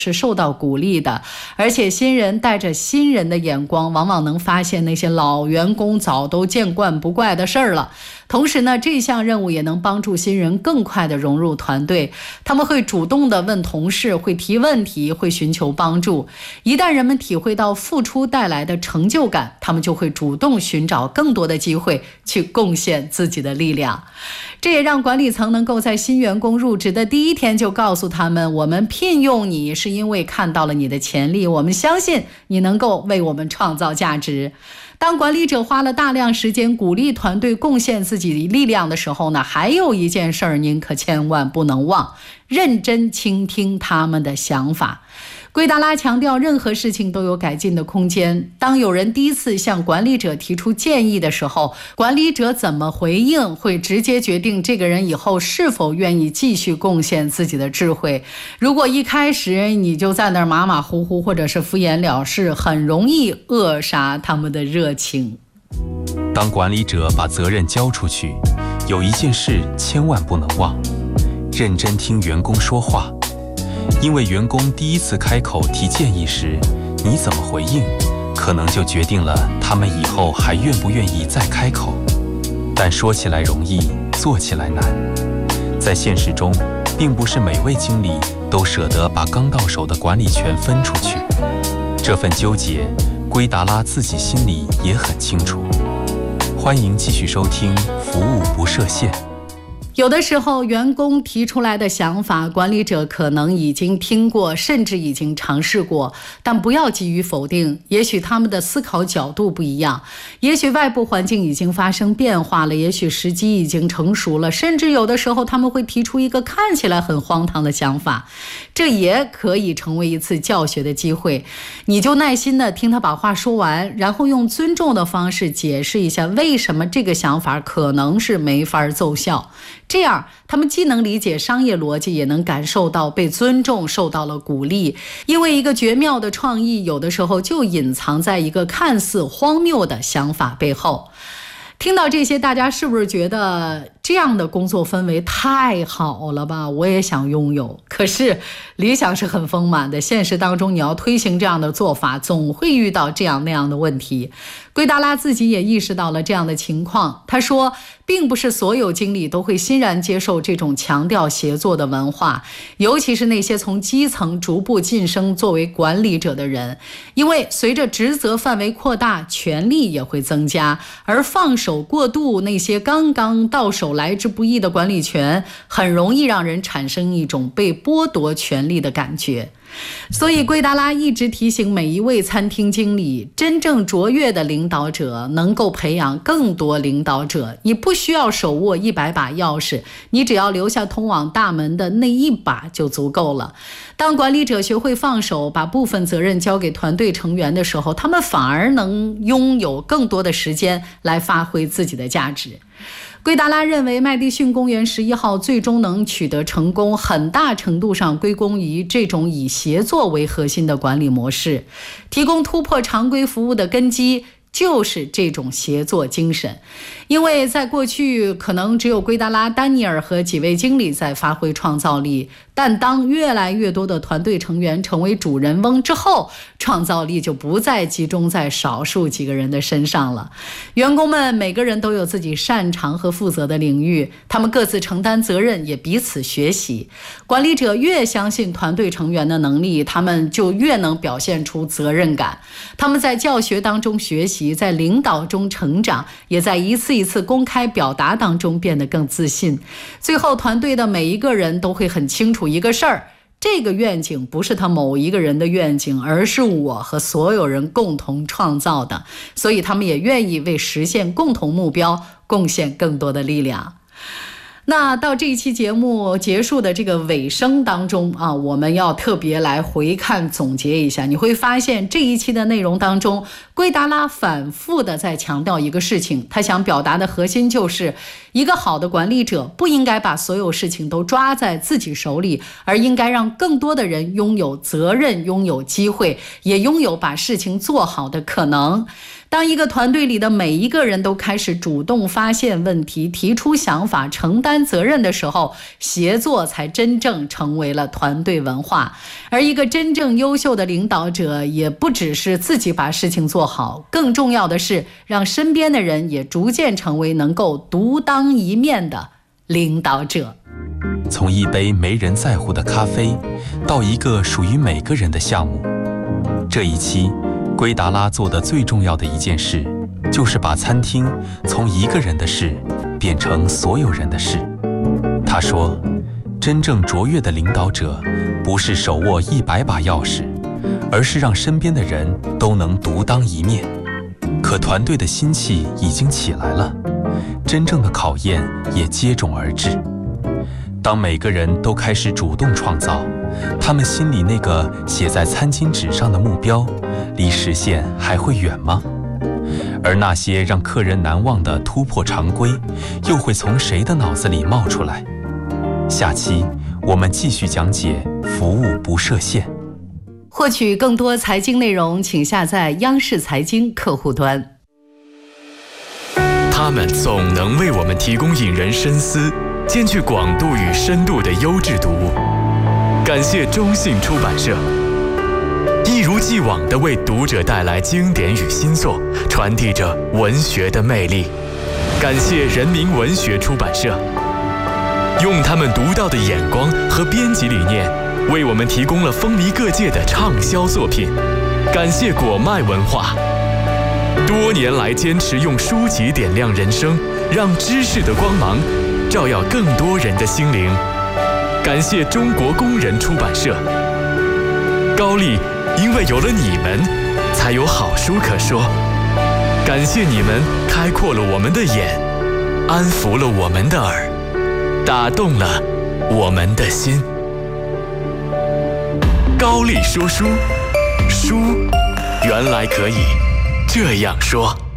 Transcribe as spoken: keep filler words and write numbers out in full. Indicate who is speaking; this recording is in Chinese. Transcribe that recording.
Speaker 1: 是受到鼓励的，而且新人带着新人的眼光，往往能发现那些老员工早都见惯不怪的事儿了。同时呢，这项任务也能帮助新人更快地融入团队，他们会主动地问同事，会提问题，会寻求帮助。一旦人们体会到付出带来的成就感，他们就会主动寻找更多的机会去贡献自己的力量。这也让管理层能够在新员工入职的第一天就告诉他们，我们聘用你是因为看到了你的潜力，我们相信你能够为我们创造价值。当管理者花了大量时间鼓励团队贡献自己力量的时候呢，还有一件事儿您可千万不能忘，认真倾听他们的想法。圭达拉强调，任何事情都有改进的空间。当有人第一次向管理者提出建议的时候，管理者怎么回应，会直接决定这个人以后是否愿意继续贡献自己的智慧。如果一开始你就在那儿马马虎虎，或者是敷衍了事，很容易扼杀他们的热情。
Speaker 2: 当管理者把责任交出去，有一件事千万不能忘，认真听员工说话。因为员工第一次开口提建议时，你怎么回应，可能就决定了他们以后还愿不愿意再开口。但说起来容易，做起来难。在现实中，并不是每位经理都舍得把刚到手的管理权分出去。这份纠结，圭达拉自己心里也很清楚。欢迎继续收听服务不设限。
Speaker 1: 有的时候员工提出来的想法，管理者可能已经听过，甚至已经尝试过，但不要急于否定，也许他们的思考角度不一样，也许外部环境已经发生变化了，也许时机已经成熟了，甚至有的时候他们会提出一个看起来很荒唐的想法，这也可以成为一次教学的机会。你就耐心地听他把话说完，然后用尊重的方式解释一下为什么这个想法可能是没法奏效。这样他们既能理解商业逻辑，也能感受到被尊重，受到了鼓励。因为一个绝妙的创意，有的时候就隐藏在一个看似荒谬的想法背后。听到这些，大家是不是觉得这样的工作氛围太好了吧？我也想拥有。可是理想是很丰满的，现实当中你要推行这样的做法，总会遇到这样那样的问题。圭达拉自己也意识到了这样的情况，他说并不是所有经理都会欣然接受这种强调协作的文化，尤其是那些从基层逐步晋升作为管理者的人，因为随着职责范围扩大，权力也会增加，而放手过度那些刚刚到手来之不易的管理权，很容易让人产生一种被剥夺权力的感觉。所以圭达拉一直提醒每一位餐厅经理，真正卓越的领导者能够培养更多领导者。你不需要手握一百把钥匙，你只要留下通往大门的那一把就足够了。当管理者学会放手，把部分责任交给团队成员的时候，他们反而能拥有更多的时间来发挥自己的价值。圭达拉认为，麦迪逊公园十一号最终能取得成功，很大程度上归功于这种以协作为核心的管理模式。提供突破常规服务的根基就是这种协作精神。因为在过去可能只有圭达拉、丹尼尔和几位经理在发挥创造力，但当越来越多的团队成员成为主人翁之后，创造力就不再集中在少数几个人的身上了。员工们每个人都有自己擅长和负责的领域，他们各自承担责任，也彼此学习。管理者越相信团队成员的能力，他们就越能表现出责任感。他们在教学当中学习，在领导中成长，也在一次一次公开表达当中变得更自信。最后，团队的每一个人都会很清楚一个事儿，这个愿景不是他某一个人的愿景，而是我和所有人共同创造的，所以他们也愿意为实现共同目标贡献更多的力量。那到这一期节目结束的这个尾声当中啊，我们要特别来回看总结一下，你会发现这一期的内容当中，圭达拉反复的在强调一个事情，他想表达的核心就是一个好的管理者不应该把所有事情都抓在自己手里，而应该让更多的人拥有责任，拥有机会，也拥有把事情做好的可能。 当一个团队里的每一个人都开始主动发现问题、提出想法、承担责任的时候，协作才真正成为了团队文化。而一个真正优秀的领导者，也不只是自己把事情做好，更重要的是让身边的人也逐渐成为能够独当一面的领导者。
Speaker 2: 从一杯没人在乎的咖啡，到一个属于每个人的项目，这一期圭达拉做的最重要的一件事，就是把餐厅从一个人的事变成所有人的事。他说，真正卓越的领导者不是手握一百把钥匙，而是让身边的人都能独当一面。可团队的心气已经起来了，真正的考验也接踵而至。当每个人都开始主动创造，他们心里那个写在餐巾纸上的目标，离实现还会远吗？而那些让客人难忘的突破常规，又会从谁的脑子里冒出来？下期我们继续讲解服务不设限。
Speaker 1: 获取更多财经内容，请下载央视财经客户端。
Speaker 3: 他们总能为我们提供引人深思、兼具广度与深度的优质读物。感谢中信出版社，一如既往地为读者带来经典与新作，传递着文学的魅力。感谢人民文学出版社，用他们独到的眼光和编辑理念，为我们提供了风靡各界的畅销作品。感谢果麦文化，多年来坚持用书籍点亮人生，让知识的光芒照耀更多人的心灵。感谢中国工人出版社，高丽，因为有了你们，才有好书可说。感谢你们开阔了我们的眼，安抚了我们的耳，打动了我们的心。高丽说书，书原来可以这样说。